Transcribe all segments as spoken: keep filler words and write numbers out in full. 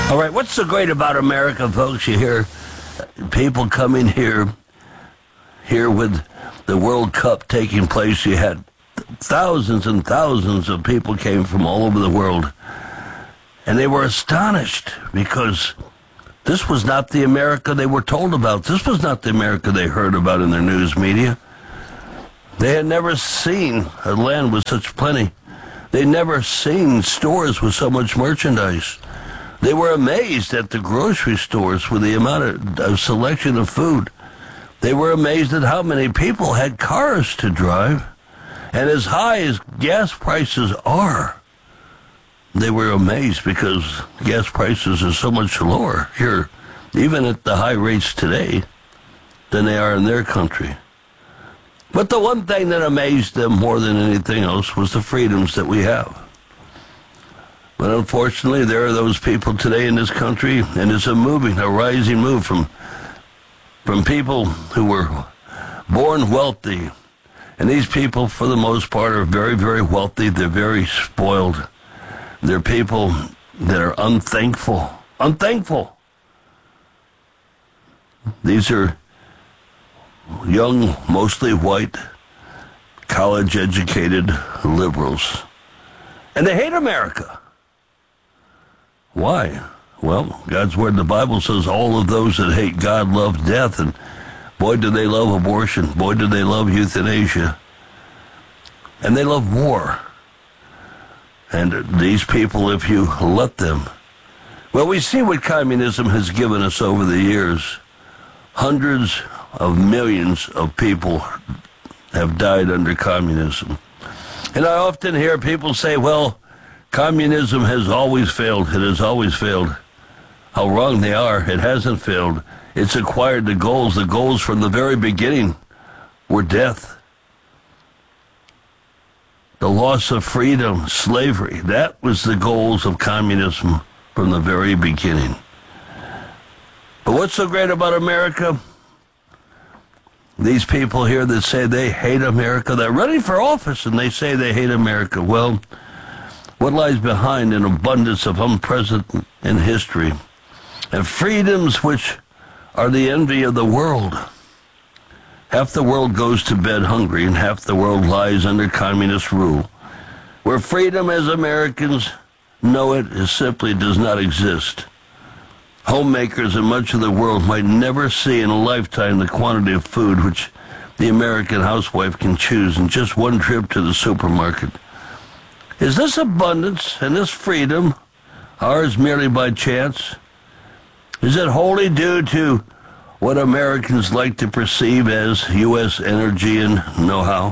All right, what's so great about America, folks? You hear people coming here, here with the World Cup taking place. You had thousands and thousands of people came from all over the world, and they were astonished because this was not the America they were told about. This was not the America they heard about in their news media. They had never seen a land with such plenty. They'd never seen stores with so much merchandise. They were amazed at the grocery stores with the amount of, of selection of food. They were amazed at how many people had cars to drive. And as high as gas prices are, they were amazed because gas prices are so much lower here, even at the high rates today, than they are in their country. But the one thing that amazed them more than anything else was the freedoms that we have. But unfortunately, there are those people today in this country, and it's a moving, a rising move from, from people who were born wealthy. And these people, for the most part, are very, very wealthy. They're very spoiled. They're people that are unthankful. Unthankful. These are young, mostly white, college-educated liberals. And they hate America. Why? Well, God's word in the Bible says all of those that hate God love death, and boy, do they love abortion. Boy, do they love euthanasia. And they love war. And these people, if you let them... Well, we see what communism has given us over the years. Hundreds of millions of people have died under communism. And I often hear people say, well, communism has always failed. It has always failed. How wrong they are. It hasn't failed. It's acquired the goals. The goals from the very beginning were death. The loss of freedom, slavery. That was the goals of communism from the very beginning. But what's so great about America? These people here that say they hate America, they're running for office and they say they hate America. Well, what lies behind an abundance of unprecedented in history and freedoms which are the envy of the world? Half the world goes to bed hungry and half the world lies under communist rule, where freedom as Americans know it is simply does not exist. Homemakers in much of the world might never see in a lifetime the quantity of food which the American housewife can choose in just one trip to the supermarket. Is this abundance and this freedom ours merely by chance? Is it wholly due to what Americans like to perceive as U S energy and know-how?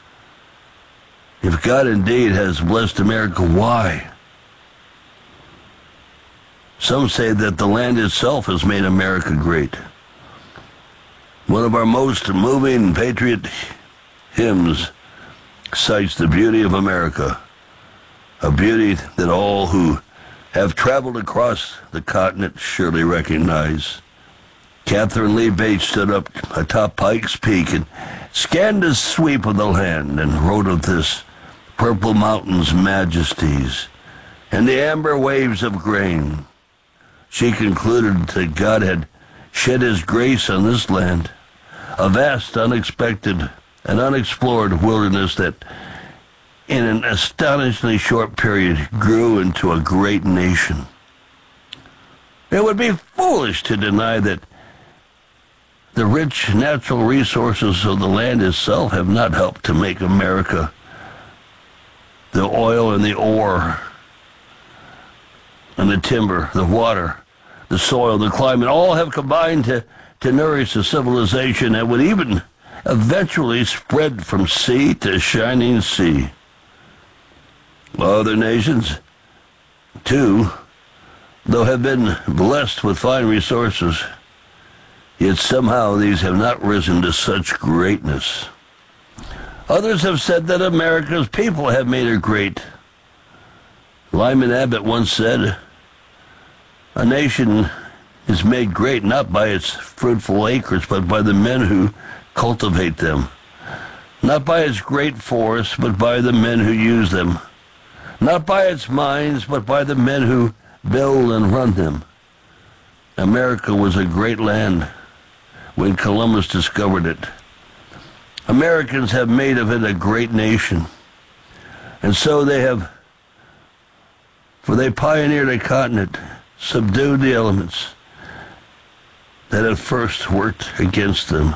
If God indeed has blessed America, why? Some say that the land itself has made America great. One of our most moving patriot hymns cites the beauty of America, a beauty that all who have traveled across the continent surely recognize. Catherine Lee Bates stood up atop Pikes Peak and scanned the sweep of the land and wrote of this purple mountains' majesties and the amber waves of grain. She concluded that God had shed his grace on this land, a vast, unexpected, and unexplored wilderness that in an astonishingly short period grew into a great nation. It would be foolish to deny that the rich natural resources of the land itself have not helped to make America. The oil and the ore and the timber, the water, the soil, the climate, all have combined to, to nourish a civilization that would even eventually spread from sea to shining sea. Other nations, too, though have been blessed with fine resources, yet somehow these have not risen to such greatness. Others have said that America's people have made her great. Lyman Abbott once said, "A nation is made great not by its fruitful acres, but by the men who cultivate them. Not by its great forests, but by the men who use them. Not by its mines, but by the men who build and run them. America was a great land when Columbus discovered it. Americans have made of it a great nation. And so they have, for they pioneered a continent, subdued the elements that at first worked against them.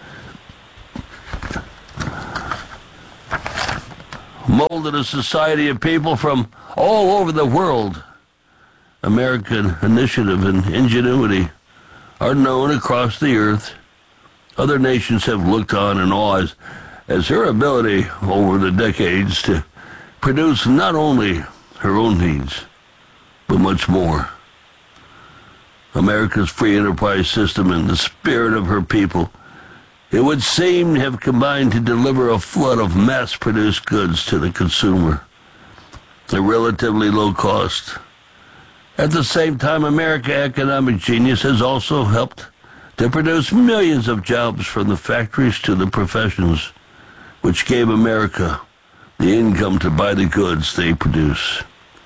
Molded a society of people from all over the world. American initiative and ingenuity are known across the earth. Other nations have looked on in awe as, as her ability over the decades to produce not only her own needs, but much more. America's free enterprise system and the spirit of her people, it would seem, have combined to deliver a flood of mass-produced goods to the consumer at relatively low cost. At the same time, America's economic genius has also helped to produce millions of jobs from the factories to the professions, which gave America the income to buy the goods they produce.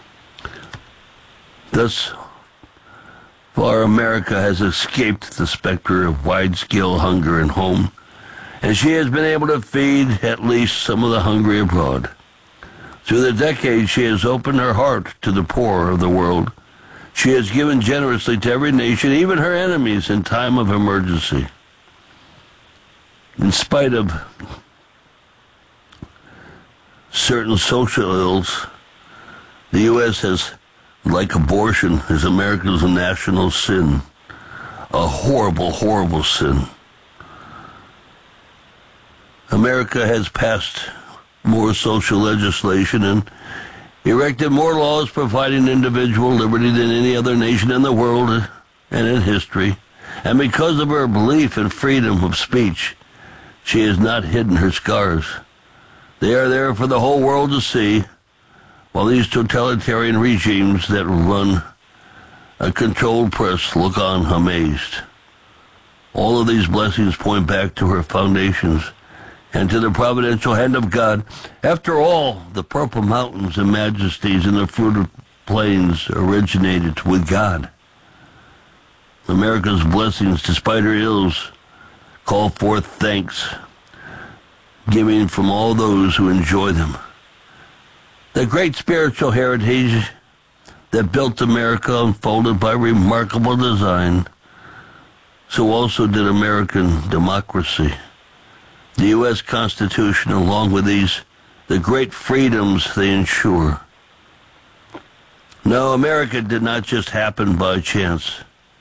Thus far, America has escaped the specter of wide-scale hunger at home, and she has been able to feed at least some of the hungry abroad. Through the decades, she has opened her heart to the poor of the world. She has given generously to every nation, even her enemies, in time of emergency. In spite of certain social ills, the U S has, like abortion, is America's national sin. A horrible, horrible sin. America has passed more social legislation and erected more laws providing individual liberty than any other nation in the world and in history. And because of her belief in freedom of speech, she has not hidden her scars. They are there for the whole world to see, while these totalitarian regimes that run a controlled press look on amazed. All of these blessings point back to her foundations and to the providential hand of God. After all, the purple mountains and majesties and the fruited plains originated with God. America's blessings, despite her ills, call forth thanks, giving from all those who enjoy them. The great spiritual heritage that built America unfolded by remarkable design, so also did American democracy. The U S Constitution, along with these, the great freedoms they ensure. No, America did not just happen by chance.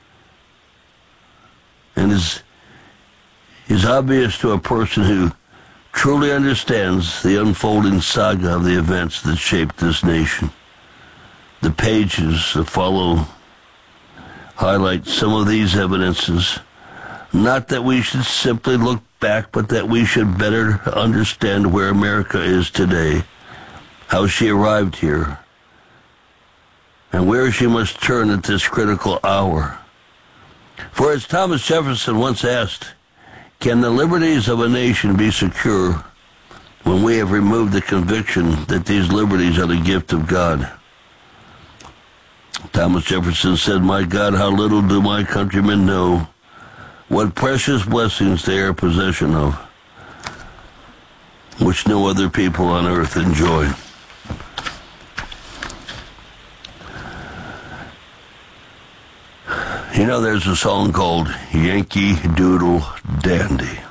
And is is obvious to a person who truly understands the unfolding saga of the events that shaped this nation. The pages that follow highlight some of these evidences. Not that we should simply look back, but that we should better understand where America is today, how she arrived here, and where she must turn at this critical hour. For as Thomas Jefferson once asked, can the liberties of a nation be secure when we have removed the conviction that these liberties are the gift of God? Thomas Jefferson said, my God, how little do my countrymen know what precious blessings they are possession of, which no other people on earth enjoy. You know, there's a song called Yankee Doodle Dandy.